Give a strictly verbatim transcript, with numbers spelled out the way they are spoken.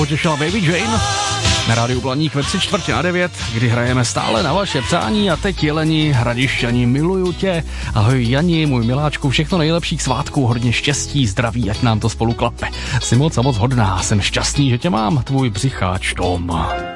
Potěšila Baby Jane na rádiu Blaník ve tři čtvrtě na devět, kdy hrajeme stále na vaše přání a teď Jeleni, Hradišťani, miluju tě. Ahoj Jani, můj miláčku, všechno nejlepších svátků, hodně štěstí, zdraví, ať nám to spolu klape. Jsi moc a moc hodná, jsem šťastný, že tě mám, tvůj břicháč Tom.